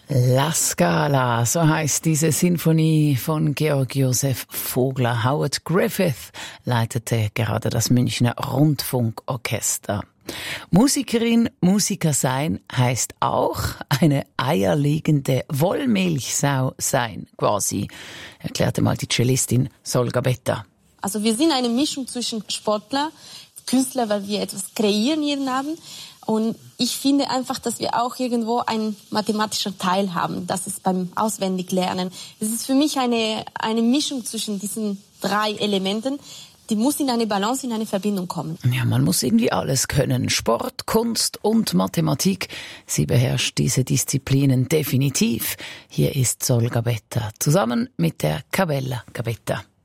La Scala, so heißt diese Sinfonie von Georg Joseph Vogler. Howard Griffith leitete gerade das Münchner Rundfunkorchester. Musikerin, Musiker sein heißt auch eine eierlegende Wollmilchsau sein, quasi, erklärte mal die Cellistin Sol Gabetta. Also wir sind eine Mischung zwischen Sportler, Künstler, weil wir etwas kreieren jeden Abend. Und ich finde einfach, dass wir auch irgendwo einen mathematischen Teil haben. Das ist beim Auswendiglernen. Es ist für mich eine Mischung zwischen diesen drei Elementen. Die muss in eine Balance, in eine Verbindung kommen. Ja, man muss irgendwie alles können. Sport, Kunst und Mathematik. Sie beherrscht diese Disziplinen definitiv. Hier ist Sol Gabetta zusammen mit der Cabella Gabetta.